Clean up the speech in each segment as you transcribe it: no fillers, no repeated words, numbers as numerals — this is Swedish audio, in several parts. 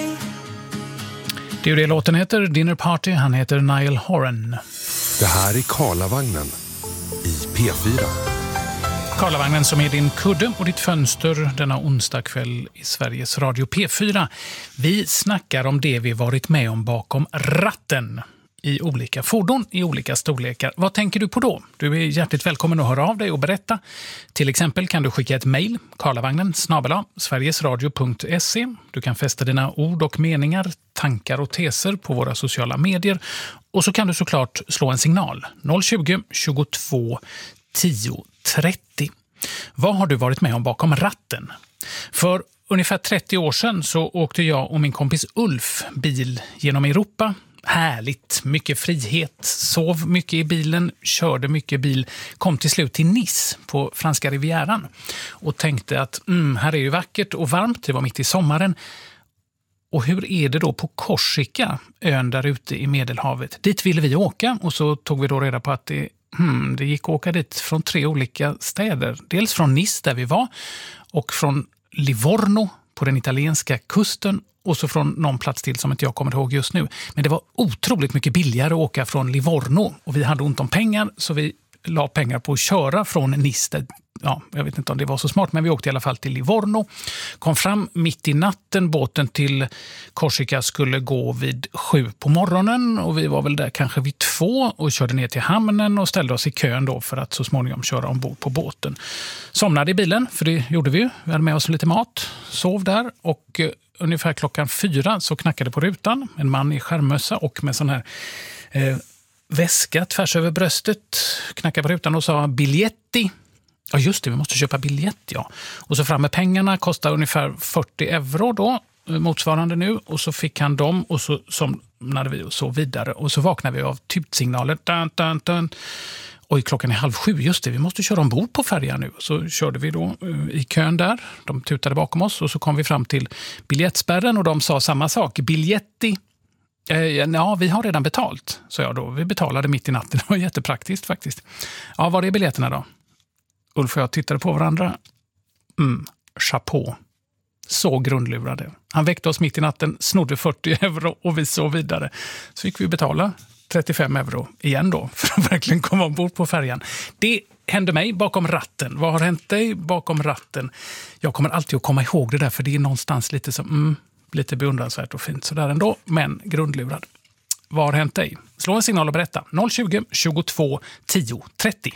Det är ju det låten heter, Dinner Party. Han heter Niall Horan. Det här är Karlavagnen i P4. Karlavagnen som är din kudde och ditt fönster denna onsdag kväll i Sveriges Radio P4. Vi snackar om det vi varit med om bakom ratten i olika fordon, i olika storlekar. Vad tänker du på då? Du är hjärtligt välkommen att höra av dig och berätta. Till exempel kan du skicka ett mejl, karlavagnen@sverigesradio.se. Du kan fästa dina ord och meningar, tankar och teser på våra sociala medier. Och så kan du såklart slå en signal, 020 22 10 30. Vad har du varit med om bakom ratten? För ungefär 30 år sedan så åkte jag och min kompis Ulf bil genom Europa. Härligt, mycket frihet, sov mycket i bilen, körde mycket bil, kom till slut till Nice på franska rivieran och tänkte att här är ju vackert och varmt, det var mitt i sommaren. Och hur är det då på Korsika, ön där ute i Medelhavet? Dit ville vi åka och så tog vi då reda på att det gick att åka dit från 3 olika städer. Dels från Nice där vi var och från Livorno på den italienska kusten och så från någon plats till som inte jag kommer ihåg just nu. Men det var otroligt mycket billigare att åka från Livorno och vi hade ont om pengar så vi la pengar på att köra från Nice. Ja, jag vet inte om det var så smart, men vi åkte i alla fall till Livorno. Kom fram mitt i natten, båten till Korsika skulle gå vid 7 på morgonen och vi var väl där kanske vid 2 och körde ner till hamnen och ställde oss i kön då för att så småningom köra ombord på båten. Somnade i bilen, för det gjorde vi ju. Vi hade med oss lite mat, sov där och ungefär klockan 4 så knackade på rutan. En man i skärmmössa och med sån här väska tvärs över bröstet knackade på rutan och sa biljetti. Ja just det, vi måste köpa biljett, ja. Och så fram med pengarna, kostar ungefär 40 euro då, motsvarande nu. Och så fick han dem och så somnade vi och så vidare. Och så vaknade vi av tutsignaler. Dun, dun, dun. Oj, klockan är 6:30, just det, vi måste köra ombord på färjan nu. Så körde vi då i kön där, de tutade bakom oss. Och så kom vi fram till biljettspärren och de sa samma sak, biljetti. Ja, vi har redan betalt, sa jag då. Vi betalade mitt i natten, det var jättepraktiskt faktiskt. Ja, var är biljetterna då? Ulf och jag tittade på varandra. Chapeau. Så grundlurade. Han väckte oss mitt i natten, snodde 40 euro och vi så vidare. Så fick vi betala 35 euro igen då för att verkligen komma ombord på färjan. Det hände mig bakom ratten. Vad har hänt dig bakom ratten? Jag kommer alltid att komma ihåg det där för det är någonstans lite som lite beundransvärt och fint sådär ändå, men grundlurad. Vad har hänt dig? Slå en signal och berätta. 020 22 10 30.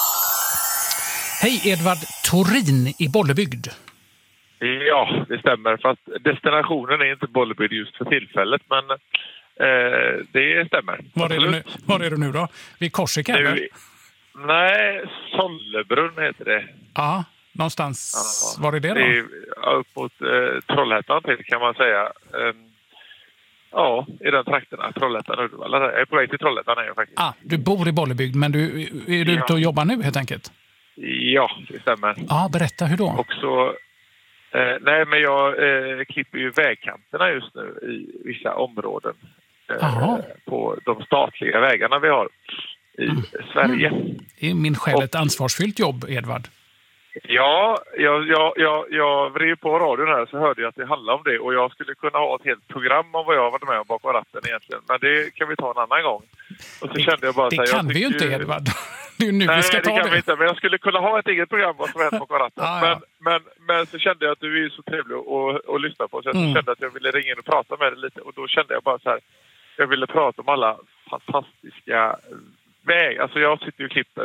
Hej, Edvard Torin i Bollebygd. Ja, det stämmer. Fast destinationen är inte Bollebygd just för tillfället, men det stämmer. Var är du nu då? Vid Korsika, eller? Nej, Sollebrunn heter det. Ja, någonstans. Var är det då? Det är upp mot Trollhättan till, kan man säga. Ja, i den trakterna. Trollhättan, Uddevalla. Jag är på väg till Trollhättan är jag faktiskt. Du bor i Bollebygd, men är du ute och jobbar nu helt enkelt? Ja, det stämmer. Ja, berätta, hur då? Och så, nej, men jag klipper ju vägkanterna just nu i vissa områden på de statliga vägarna vi har i Sverige. Det är min själ ett ansvarsfyllt jobb, Edvard. Ja, jag vred på radion här så hörde jag att det handlar om det och jag skulle kunna ha ett helt program om vad jag har varit med om bakom ratten egentligen. Men det kan vi ta en annan gång. Och så kände jag bara det kan vi ju inte, Edvard. Det är ju nu vi ska ta det. Nej, det kan vi inte. Men jag skulle kunna ha ett eget program vad som hänt bakom ratten. Men så kände jag att du är så trevlig att lyssna på. Så jag kände att jag ville ringa in och prata med dig lite. Och då kände jag bara så här, jag ville prata om alla fantastiska vägar. Alltså jag sitter ju och klipper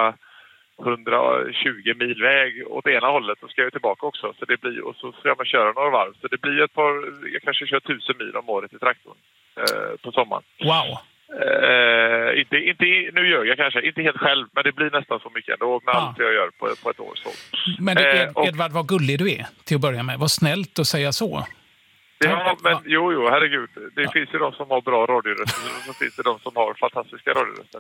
120 mil väg åt ena hållet och ska jag tillbaka också. Så det blir, och så ska man köra några varv. Så det blir jag kanske kör 1000 mil om året i traktorn på sommaren. Wow! Inte, nu gör jag kanske, inte helt själv, men det blir nästan så mycket ändå med allt jag gör på ett år. Så. Men Edvard, vad gullig du är till att börja med. Vad snällt att säga så. Ja, men jo, herregud. Det finns ju de som har bra radioröster och så finns det de som har fantastiska radioröster.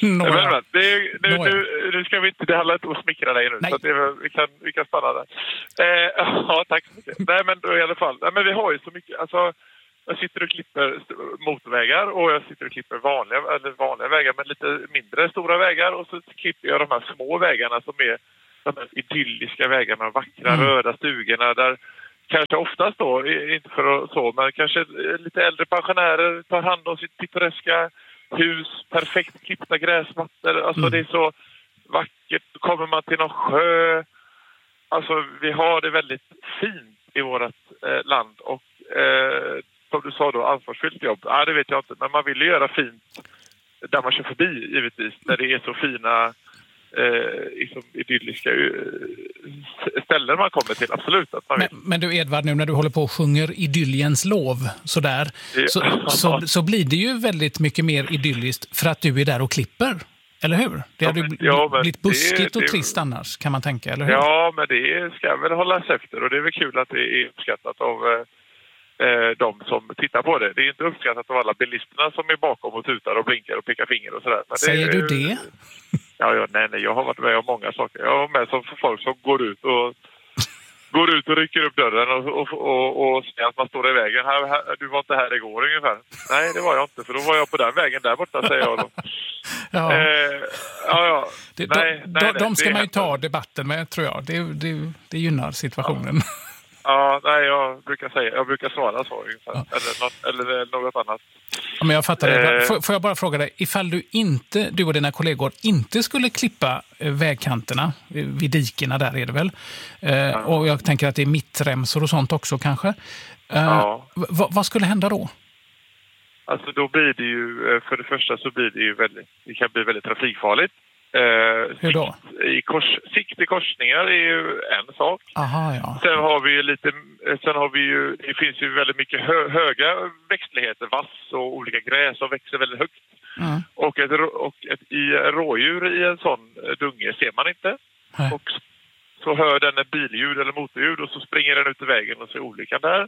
Nu ska vi inte, det handlar inte om att smickra dig nu. Nej. Så vi kan stanna där. Ja, tack så mycket. Nej, men då i alla fall. Nej, men vi har ju så mycket, alltså jag sitter och klipper motorvägar och jag sitter och klipper vanliga vägar, men lite mindre stora vägar och så klipper jag de här små vägarna som är de här idylliska vägarna, vackra röda stugorna där kanske oftast då, inte för att så, men kanske lite äldre pensionärer tar hand om sitt pittoreska hus, perfekt klippta gräsmattor. Alltså det är så vackert. Kommer man till någon sjö. Alltså vi har det väldigt fint i vårt land. Och som du sa då, ansvarsfyllt jobb. Ja, det vet jag inte. Men man vill ju göra fint där man kör förbi, givetvis. När det är så fina idylliska ställen man kommer till, absolut. Att man men du Edvard, nu när du håller på och sjunger idyllens lov sådär, så blir det ju väldigt mycket mer idylliskt för att du är där och klipper, eller hur? Det hade blivit buskigt och trist annars, kan man tänka, eller hur? Ja, men det ska väl hållas efter, och det är väl kul att det är uppskattat av de som tittar på det. Det är inte uppskattat av alla bilisterna som är bakom och tutar och blinkar och pekar finger och sådär. Men säger du det? Ja, nej, jag har varit med om många saker. Jag var med som folk som går ut och rycker upp dörren och säger att man står i vägen. Du var inte här igår ungefär. Nej, det var jag inte, för då var jag på den vägen där borta, säger jag då. De ska man ju ta debatten med, tror jag. Det gynnar situationen. Ja. Ja, nej, jag brukar svara så ungefär. Ja. Eller något annat. Ja, men jag fattar det. Får jag bara fråga dig, ifall du och dina kollegor inte skulle klippa vägkanterna vid dikena, där är det väl? Och jag tänker att det är mittremsor och sånt också kanske. Vad skulle hända då? Alltså då blir det ju, för det första så blir det ju det kan bli väldigt trafikfarligt. Hur då? Sikt i korsningar är ju en sak. Aha, ja. Sen har vi ju det finns ju väldigt mycket höga växtligheter, vass och olika gräs som växer väldigt högt. Och ett rådjur i en sån dunge ser man inte. Och så hör den ett billjud eller motorljud och så springer den ut i vägen och ser olyckan där.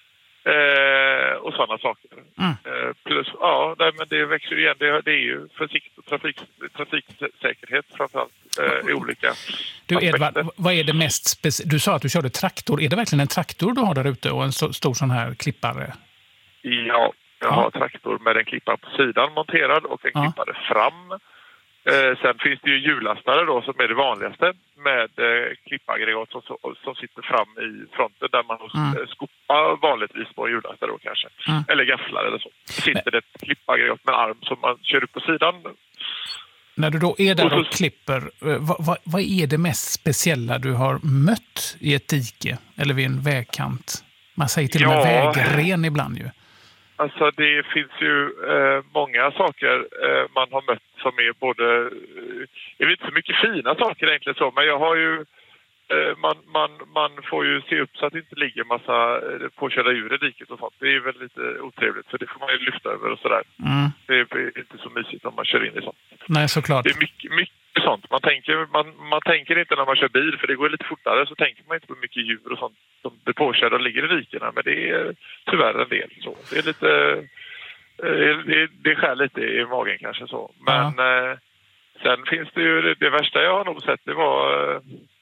Och sådana saker. Plus, men det växer igen. Det är ju försikt och trafiksäkerhet framförallt i olika Du Edvard, vad är det mest du sa att du körde traktor. Är det verkligen en traktor du har där ute och en stor sån här klippare? Ja, jag har traktor med en klippare på sidan monterad och en klippare fram. Sen finns det ju hjullastare då som är det vanligaste med klippaggregat som sitter fram i fronten där man skopar vanligtvis på hjullastare då kanske. Eller gafflar eller så. Sitter det ett klippaggregat med arm som man kör upp på sidan. När du då är där och klipper, vad är det mest speciella du har mött i ett dike eller vid en vägkant? Man säger till och med vägren ibland ju. Alltså det finns ju många saker man har mött som är både, jag vet inte så mycket fina saker egentligen så, men jag har ju, man får ju se upp så att det inte ligger massa påkörda djur i diket och sånt. Det är väl lite otrevligt, för det får man ju lyfta över och sådär. Det är inte så mysigt om man kör in i sånt. Nej, såklart. Det är mycket sånt. Man tänker inte när man kör bil, för det går lite fortare, så tänker man inte på mycket djur och sånt som blir påkörda och ligger i dikena, men det är tyvärr en del så. Det är lite det skär lite i magen kanske så. Men sen finns det ju det värsta jag har nog sett, det var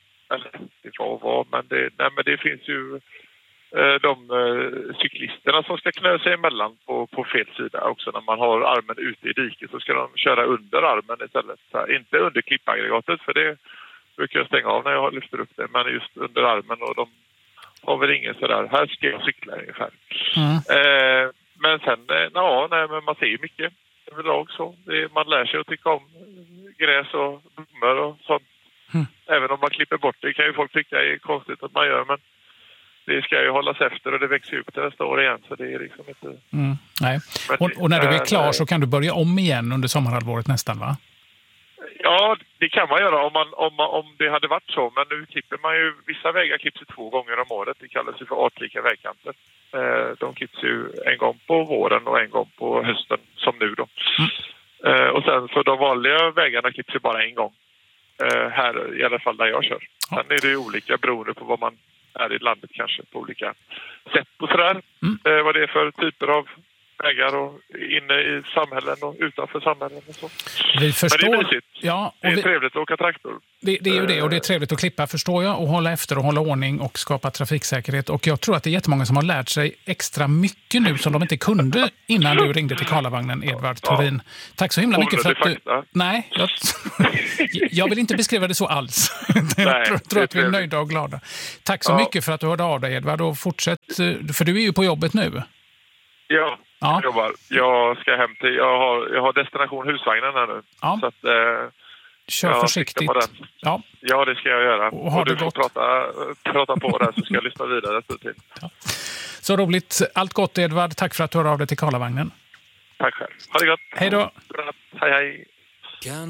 men det finns ju de cyklisterna som ska knö sig emellan på fel sida också. När man har armen ute i diket så ska de köra under armen istället. Inte under klippaggregatet, för det brukar jag stänga av när jag lyfter upp det, men just under armen, och de har väl ingen sådär, här ska jag cykla ungefär. Men sen, men man ser ju mycket överlag så. Man lär sig att tycka om gräs och blommor och sånt. Även om man klipper bort det kan ju folk tycka är konstigt att man gör, men det ska ju hållas efter och det växer upp till nästa år igen, så det är liksom inte... Nej. Och när du är klar så kan du börja om igen under sommarhalvåret nästan, va? Ja, det kan man göra om det hade varit så, men nu klipper man ju, vissa vägar klipps 2 gånger om året. Det kallas ju för artlika vägkanter. De klipps ju en gång på våren och en gång på hösten, som nu då. Och sen så de vanliga vägarna klipps ju bara en gång. Här i alla fall där jag kör. Sen är det ju olika beroende på vad man är i landet kanske, på olika sätt och sådär. Vad det är för typer av vägar och inne i samhällen och utanför samhällen och så. Vi förstår. Men det är mysigt. Ja, och det är trevligt att åka traktor. Det är ju det, och det är trevligt att klippa, förstår jag, och hålla efter och hålla ordning och skapa trafiksäkerhet. Och jag tror att det är jättemånga som har lärt sig extra mycket nu som de inte kunde innan du ringde till Karlavagnen, Edvard Thorin. Tack så himla mycket för att du... Nej, jag vill inte beskriva det så alls. Jag tror att vi är nöjda och glada. Tack så mycket för att du hörde av dig, Edvard, och fortsätt, för du är ju på jobbet nu. Ja. Jag jobbar. Jag ska hem till... Jag har destination husvagnen här nu. Ja. Så att... Kör försiktigt. Ja, det ska jag göra. Och du får prata på där så ska jag lyssna vidare. Ja. Så roligt. Allt gott, Edvard. Tack för att du hör av dig till Karlavagnen. Tack själv. Ha det gott. Hej då. Hej, hej.